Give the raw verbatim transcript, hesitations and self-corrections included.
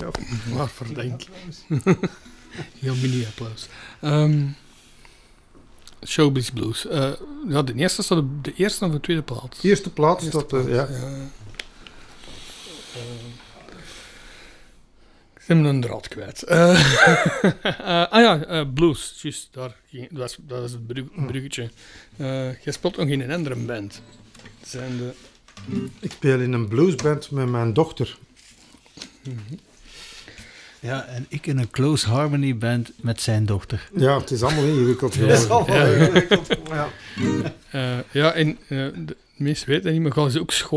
Waarvoor denk ik? Heel mini-applaus. Um, Showbiz Blues. Uh, ja, de eerste staat op de eerste of de tweede plaats? Eerste plaats. Eerste dat, plaats, uh, ja. ja. Uh, ik ben een draad kwijt. Uh, uh, ah ja, uh, blues. Juist, daar, dat, is, dat is het brug, bruggetje. Uh, jij speelt nog in een andere band. Zijn de... Ik speel in een bluesband met mijn dochter. Mm-hmm. Ja, en ik in een close harmony band met zijn dochter. Ja, het is allemaal ingewikkeld. Ja, het is allemaal ja. ingewikkeld. Ja, uh, ja en uh, de meesten weten niet, maar gaan ze ook school